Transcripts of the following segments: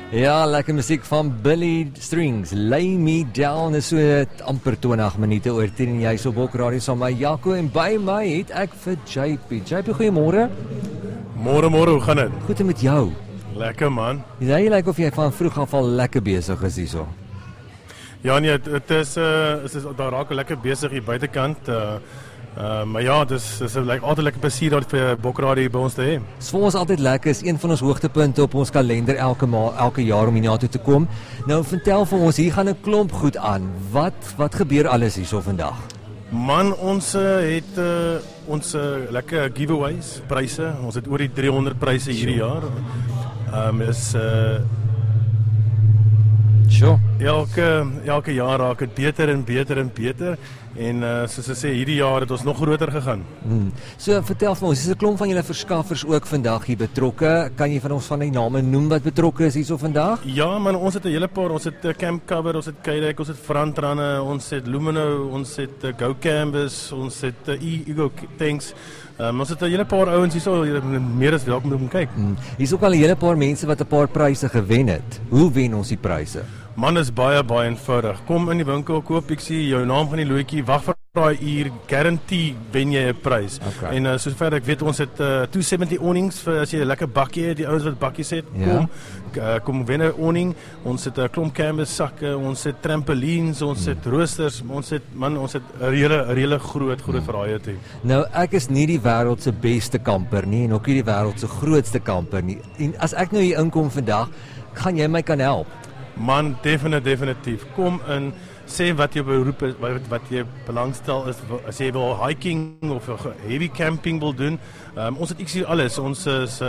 Ja, lekker musiek van Billy Strings. Lay Me Down is so amper 20 minute oor 10 en jy so op Radio saam met Jaco en by my het ek vir JP. JP, goeiemôre. Môre, hoe gaan dit? Goed en met jou? Lekker man. Jy lyk of jy van vroeg af al lekker besig is hierso. Ja nee, het is daar raak lekker besig hier buitekant. Maar ja, dis altyd lekker plesier dat vir Bokradio by ons te hê. Dis vir ons altyd lekker, is een van ons hoogtepunte op ons kalender elke jaar om hiernatoe te kom. Nou vertel vir ons, hier gaan 'n klomp goed aan. Wat gebeur alles hierso vandag? Man, ons het ons lekker giveaways, pryse. Ons het oor die 300 pryse hierdie jaar. Sure. Elke jaar raak dit beter en beter en beter. En soos ek sê, hierdie jaar het ons nog groter gegaan. So vertel vir ons, is 'n klomp van julle verskaffers ook vandag hier betrokke? Kan jy van ons van die name noem wat betrokke is hierso vandag? Ja man, ons het 'n hele paar, ons het Camp Cover, ons het Kydeck, ons het Frontrunner, ons het Lumino, ons het Go Canvas, ons het Ego Tanks. Ons het 'n hele paar ouens hierso, meer as welkom om kyk. Hier's ook al 'n hele paar mense wat 'n paar pryse gewen het. Hoe wen ons die pryse? Man, is baie eenvoudig. Kom in die winkel, koop Pixie, jou naam van die loetjie, wag vir daai uur, guarantee wen jy 'n prys. Okay. En sover ek weet, ons het 270 awnings vir as jy 'n lekker bakkie het, die ouens wat bakkies het, kom wen 'n awning. Ons het 'n klomp canvas sakke, ons het trampolines, ons het roosters, ons het 'n hele groot variety. Nou, ek is nie die wêreld se beste kamper nie en ook nie die wêreld se grootste kamper nie. En as ek nou hier inkom vandag, gaan jy my kan help? Man, definitief. Kom in, sê wat jou beroep is, wat jy belangstel is, as jy wil hiking of heavy camping wil doen. Ons het iets alles. Ons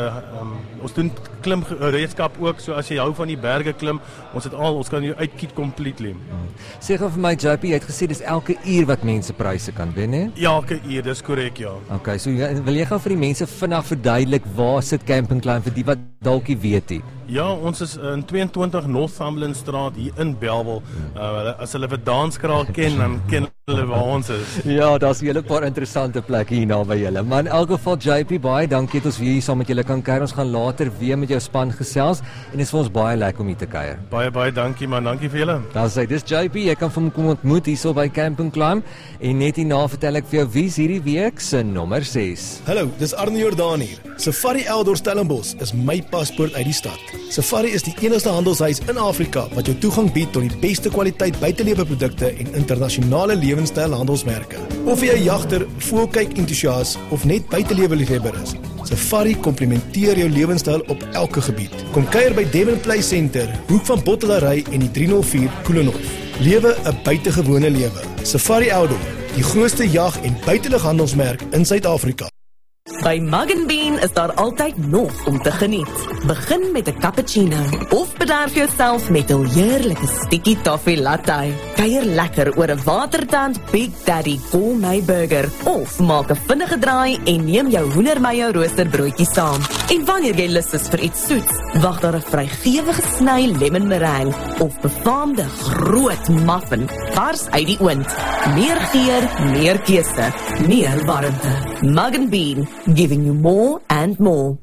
doen klimgereedskap ook, so as jy hou van die berge klim, ons kan jou uitkiet completely. Sê gou vir my, JP, jy het gesê dis elke uur wat mense pryse kan wen, hè? Elke uur, dis korrek, ja. Okay, so wil jy gou vir die mense vinnig verduidelik waar sit Camp & Climb vir die wat dalk nie weet nie? Ja, ons is in 22 Northumberland Straat hier in Bellville. As hulle vir Danskraal ken, dan ken hulle waar ons is. Ja, daar's 'n hele paar interessante plekke hier naby julle. Maar in elk geval, JP, baie dankie dat ons weer hier saam met julle kan kuier. Ons gaan later weer met jou span gesels en dit is vir ons baie lekker om hier te kuier. Baie dankie man, dankie vir julle. Dan sê dis JP, jy kan vir hom kom ontmoet hierso by Camp & Climb en net hierna vertel ek vir jou wie's hierdie week se nommer 6. Hallo, dis Arne Jordaan hier. Safari Eldorf Stellenbosch is my paspoort uit die stad. Safari is die enigste handelshuis in Afrika wat jou toegang bied tot die beste kwaliteit buiteleweprodukte en internasionale lewenstyl handelsmerke. Of jy 'n jagter, voelkyk entoesias of net buiteleweliefhebber is, Safari komplementeer jou lewenstyl op elke gebied. Kom kuier by Devon Play Center, hoek van Bottelary en die 304 Koelenhof. Lewe 'n buitengewone lewe. Safari Eldorf, die grootste jag- en buitelughandelsmerk in Suid-Afrika. By Mug & Bean is daar altyd nog om te geniet. Begin met 'n cappuccino of bederf jouself met 'n heerlike sticky toffee latte. Kuier lekker oor 'n watertand Big Daddy gourmet burger of maak 'n vinnige draai en neem jou hoendermayo roosterbroodjie saam. En wanneer jy lus is vir iets soets, wag daar 'n vrygewige sny lemon meringue of befaamde groot muffin vars uit die oond. Meer geur, meer keuse, meer warmte. Mug & Bean, giving you more and more.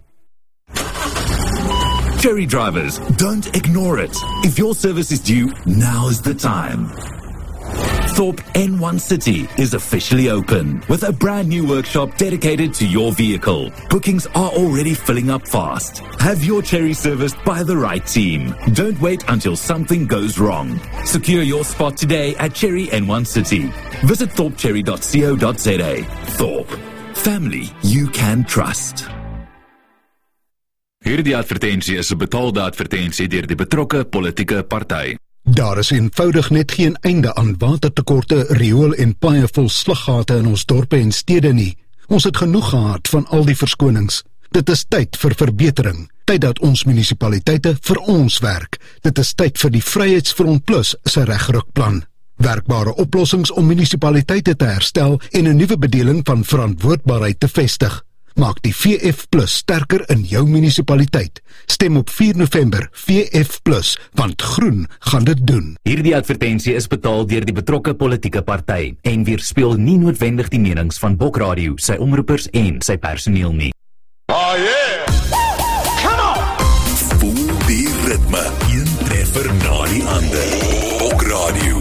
Cherry drivers, don't ignore it. If your service is due, now is the time. Thorpe N1 City is officially open with a brand new workshop dedicated to your vehicle. Bookings are already filling up fast. Have your Cherry serviced by the right team. Don't wait until something goes wrong. Secure your spot today at Cherry N1 City. Visit thorpecherry.co.za. Thorpe. Family you can trust. Hierdie advertensie is 'n betaalde advertensie deur die betrokke politieke party. Daar is eenvoudig net geen einde aan watertekorte, riool en paaie vol sluggate in ons dorpe en stede nie. Ons het genoeg gehad van al die verskonings. Dit is tyd vir verbetering. Tyd dat ons munisipaliteite vir ons werk. Dit is tyd vir die Vryheidsfront Plus se regrukplan. Werkbare oplossings om munisipaliteite te herstel en 'n nuwe bedeling van verantwoordbaarheid te vestig. Maak die VF Plus sterker in jou munisipaliteit. Stem op 4 November VF Plus, want groen gaan dit doen. Hierdie advertensie is betaal deur die betrokke politieke party en weerspieël nie noodwendig die menings van Bokradio, sy omroepers en sy personeel nie. Oh yeah! Come on! Voel die ritme. een treffer na die ander. Bokradio.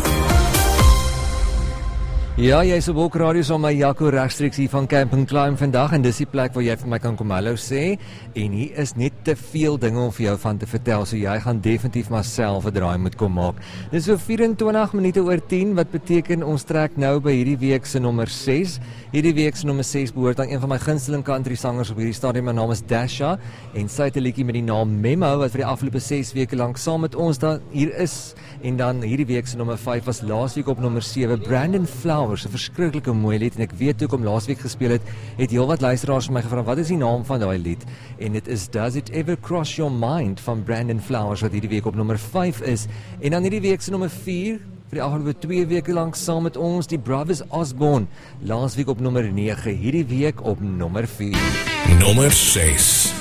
Ja, jy is op Bokradio saam met Jaco regstreeks hier van Camp and Climb vandag en dis die plek waar jy vir my kan kom hallo sê en hier is net te veel dinge om vir jou van te vertel, so jy gaan definitief maar self 'n draai moet kom maak. Dis so 24 minute oor 10 wat beteken ons trek nou by hierdie week se nommer 6. Hierdie week se nommer 6 behoort aan een van my gunsteling country sangers op hierdie stadium. My naam is Dasha en sy het 'n liedjie met die naam Memo wat vir die afgelope 6 weke lank saam met ons daar hier is. En dan hierdie week se nommer 5 was laasweek op nommer 7 Brandon Flowers, 'n verskriklike mooi lied en ek weet toe kom laasweek gespeel het heelwat luisteraars vir my gevra wat is die naam van daai lied en dit is Does It Ever Cross Your Mind van Brandon Flowers wat hierdie week op nommer 5 is. En dan hierdie week se nommer 4 vir die afgelope 2 weke lank saam met ons die Brothers Osborne, laasweek op nommer 9, hierdie week op nommer 4. Nommer 6.